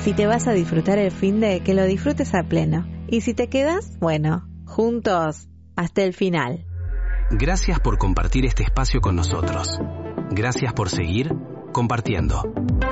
Si te vas a disfrutar el finde, que lo disfrutes a pleno. Y si te quedas, bueno, juntos hasta el final. Gracias por compartir este espacio con nosotros. Gracias por seguir compartiendo.